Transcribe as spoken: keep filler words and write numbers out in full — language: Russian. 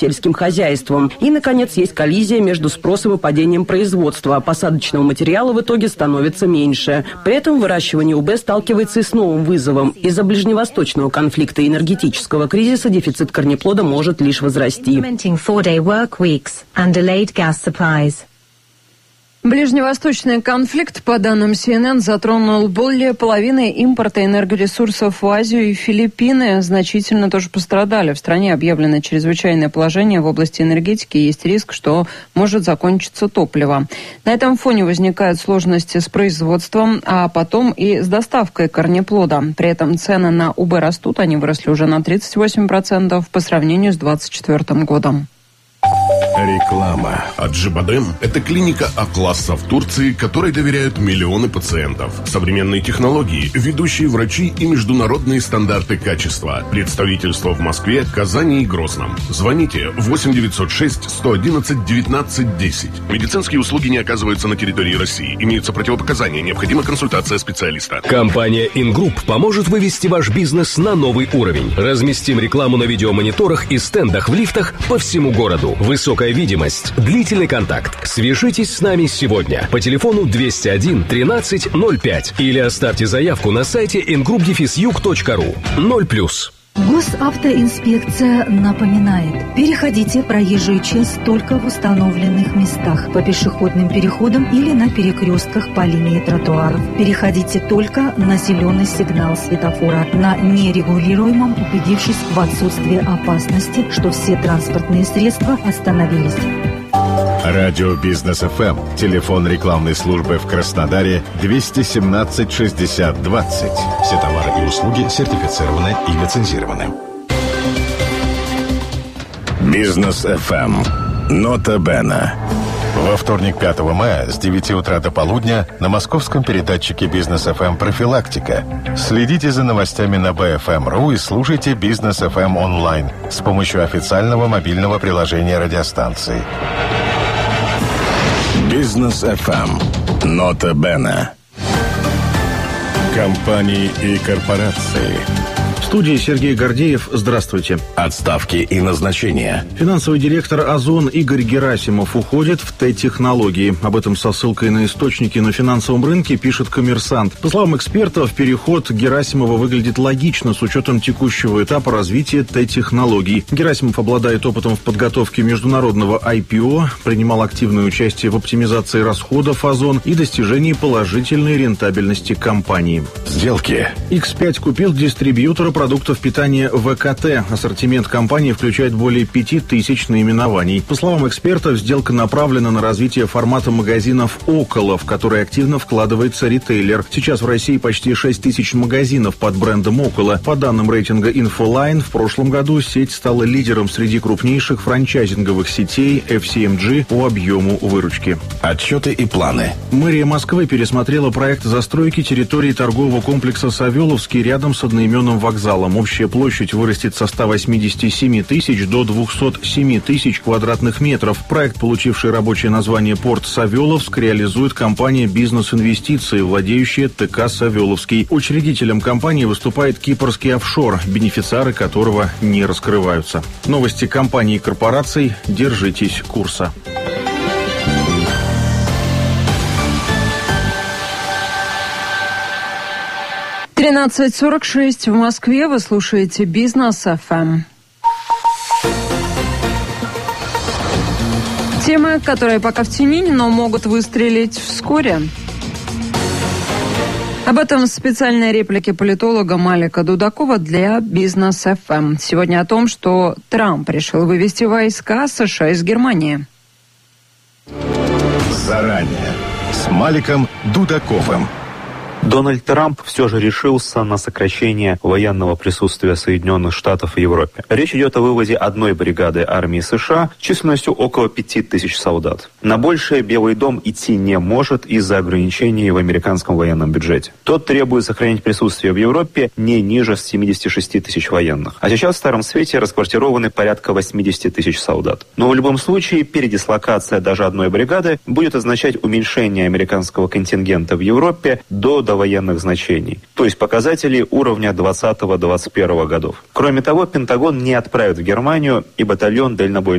сельским хозяйством. И, наконец, есть коллизия между спросом и падением производства. Посадочного материала в итоге становится меньше. При этом выращивание УБ сталкивается и с новым вызовом. Из-за ближневосточного конфликта и энергетического кризиса дефицит корнеплода может лишь возрасти. Ближневосточный конфликт, по данным си эн эн, затронул более половины импорта энергоресурсов в Азию и Филиппины. Значительно тоже пострадали. В стране объявлено чрезвычайное положение в области энергетики. Есть риск, что может закончиться топливо. На этом фоне возникают сложности с производством, а потом и с доставкой корнеплода. При этом цены на УБ растут. Они выросли уже на тридцать восемь процентов по сравнению с две тысячи двадцать четвёртым годом. Реклама. Аджибадем – это клиника А-класса в Турции, которой доверяют миллионы пациентов. Современные технологии, ведущие врачи и международные стандарты качества. Представительство в Москве, Казани и Грозном. Звоните восемь девятьсот шесть сто одиннадцать девятнадцать десять. Медицинские услуги не оказываются на территории России. Имеются противопоказания. Необходима консультация специалиста. Компания Ingroup поможет вывести ваш бизнес на новый уровень. Разместим рекламу на видеомониторах и стендах в лифтах по всему городу. Высокая видимость, длительный контакт. Свяжитесь с нами сегодня по телефону двести один тринадцать ноль пять или оставьте заявку на сайте ингруп дефис юг точка ру. ноль плюс. Госавтоинспекция напоминает: переходите проезжую часть только в установленных местах, по пешеходным переходам или на перекрестках по линии тротуаров. Переходите только на зеленый сигнал светофора, на нерегулируемом, убедившись в отсутствии опасности, что все транспортные средства остановились. Радио Бизнес эф эм. Телефон рекламной службы в Краснодаре двести семнадцать шестьдесят двадцать. Все товары и услуги сертифицированы и лицензированы. Бизнес эф эм. Нота Бена. Во вторник, пятого мая, с девяти утра до полудня на московском передатчике Бизнес эф эм «Профилактика». Следите за новостями на би эф эм точка ру и слушайте Бизнес эф эм онлайн с помощью официального мобильного приложения радиостанции. Бизнес эф эм. Нота Бена. Компании и корпорации. В студии Сергей Гордеев. Здравствуйте. Отставки и назначения. Финансовый директор «Озон» Игорь Герасимов уходит в Т-технологии. Об этом со ссылкой на источники на финансовом рынке пишет «Коммерсант». По словам экспертов, переход Герасимова выглядит логично с учетом текущего этапа развития Т-технологий. Герасимов обладает опытом в подготовке международного ай пи о, принимал активное участие в оптимизации расходов «Озон» и достижении положительной рентабельности компании. Сделки. икс пять купил дистрибьютора продуктов питания вэ ка тэ. Ассортимент компании включает более пяти тысяч наименований. По словам экспертов, сделка направлена на развитие формата магазинов «Около», в который активно вкладывается ритейлер. Сейчас в России почти шесть тысяч магазинов под брендом «Около». По данным рейтинга Infoline, в прошлом году сеть стала лидером среди крупнейших франчайзинговых сетей эф си эм джи по объему выручки. Отчеты и планы. Мэрия Москвы пересмотрела проект застройки территории торгового комплекса «Савеловский» рядом с одноименным вокзалом. Общая площадь вырастет со ста восьмидесяти семи тысяч до двухсот семи тысяч квадратных метров. Проект, получивший рабочее название «Порт Савеловск», реализует компания «Бизнес-инвестиции», владеющая ТК «Савеловский». Учредителем компании выступает кипрский офшор, бенефициары которого не раскрываются. Новости компаний и корпораций. Держитесь курса. тринадцать сорок шесть в Москве. Вы слушаете Бизнес эф эм. Темы, которые пока в тени, но могут выстрелить вскоре. Об этом в специальной реплике политолога Малика Дудакова для Бизнес эф эм. Сегодня о том, что Трамп решил вывести войска США из Германии. Заранее. С Маликом Дудаковым. Дональд Трамп все же решился на сокращение военного присутствия Соединенных Штатов в Европе. Речь идет о выводе одной бригады армии США численностью около пяти тысяч солдат. На большее Белый дом идти не может из-за ограничений в американском военном бюджете. Тот требует сохранить присутствие в Европе не ниже семидесяти шести тысяч военных. А сейчас в Старом Свете расквартированы порядка восьмидесяти тысяч солдат. Но в любом случае передислокация даже одной бригады будет означать уменьшение американского контингента в Европе до довоенных значений, то есть показатели уровня двадцатого-двадцать первого годов. Кроме того, Пентагон не отправит в Германию и батальон дальнобойных